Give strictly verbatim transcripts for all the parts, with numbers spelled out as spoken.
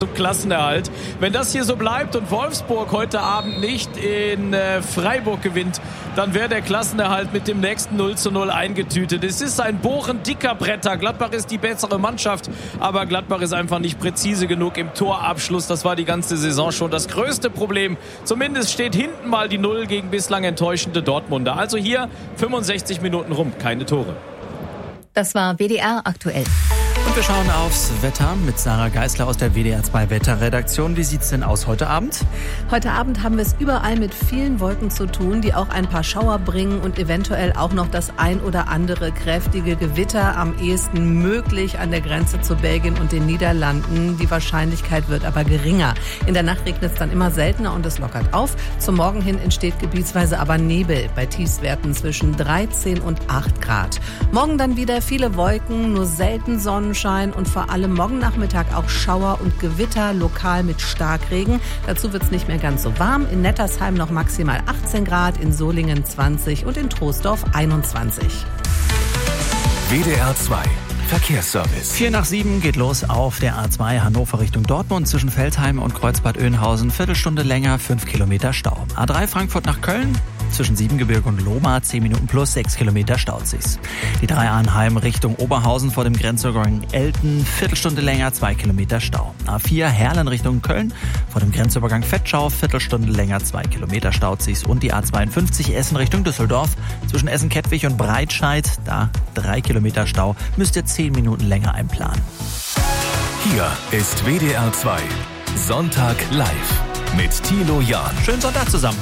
zum Klassenerhalt. Wenn das hier so bleibt und Wolfsburg heute Abend nicht in äh, Freiburg gewinnt, dann wäre der Klassenerhalt mit dem nächsten null zu null eingetütet. Es ist ein Bohren dicker Bretter. Gladbach ist die bessere Mannschaft, aber Gladbach ist einfach nicht präzise genug im Torabschluss. Das war die ganze Saison schon das größte Problem. Zumindest steht hinten mal die Null gegen bislang enttäuschende Dortmunder. Also hier fünfundsechzig Minuten rum, keine Tore. Das war W D R aktuell. Und wir schauen aufs Wetter mit Sarah Geisler aus der W D R zwei Wetterredaktion. Wie sieht's denn aus heute Abend? Heute Abend haben wir es überall mit vielen Wolken zu tun, die auch ein paar Schauer bringen und eventuell auch noch das ein oder andere kräftige Gewitter, am ehesten möglich an der Grenze zu Belgien und den Niederlanden. Die Wahrscheinlichkeit wird aber geringer. In der Nacht regnet es dann immer seltener und es lockert auf. Zum Morgen hin entsteht gebietsweise aber Nebel bei Tiefstwerten zwischen dreizehn und acht Grad. Morgen dann wieder viele Wolken, nur selten Sonnenschein und vor allem morgen Nachmittag auch Schauer und Gewitter, lokal mit Starkregen. Dazu wird es nicht mehr ganz so warm. In Nettersheim noch maximal achtzehn Grad, in Solingen zwanzig und in Troisdorf einundzwanzig. W D R zwei Verkehrsservice. Vier nach sieben geht los auf der A zwei Hannover Richtung Dortmund zwischen Veltheim und Kreuzbad Oeynhausen. Viertelstunde länger, fünf Kilometer Stau. A drei Frankfurt nach Köln zwischen Siebengebirge und Lohmar, zehn Minuten plus, sechs Kilometer staut sich's. Die drei Arnheim Richtung Oberhausen vor dem Grenzübergang Elten, Viertelstunde länger, zwei Kilometer Stau. A vier Herlen Richtung Köln vor dem Grenzübergang Vetschau, Viertelstunde länger, zwei Kilometer staut sich's. Und die A zweiundfünfzig Essen Richtung Düsseldorf zwischen Essen-Kettwig und Breitscheid, da drei Kilometer Stau, müsst ihr zehn Minuten länger einplanen. Hier ist W D R zwei Sonntag live mit Thilo Jahn. Schönen Sonntag zusammen.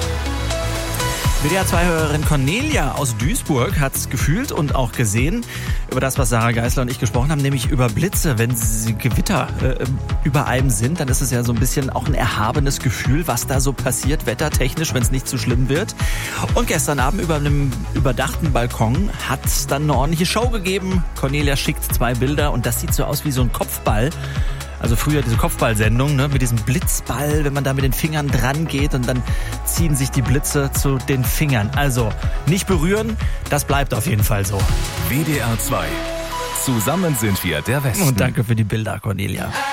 W D R zwei Hörerin Cornelia aus Duisburg hat es gefühlt und auch gesehen über das, was Sarah Geisler und ich gesprochen haben, nämlich über Blitze. Wenn sie Gewitter äh, über einem sind, dann ist es ja so ein bisschen auch ein erhabenes Gefühl, was da so passiert, wettertechnisch, wenn es nicht zu schlimm wird. Und gestern Abend über einem überdachten Balkon hat es dann eine ordentliche Show gegeben. Cornelia schickt zwei Bilder und das sieht so aus wie so ein Kopfball. Also früher diese Kopfballsendung, ne, mit diesem Blitzball, wenn man da mit den Fingern dran geht und dann ziehen sich die Blitze zu den Fingern. Also nicht berühren, das bleibt auf jeden Fall so. W D R zwei. Zusammen sind wir der Westen. Und danke für die Bilder, Cornelia.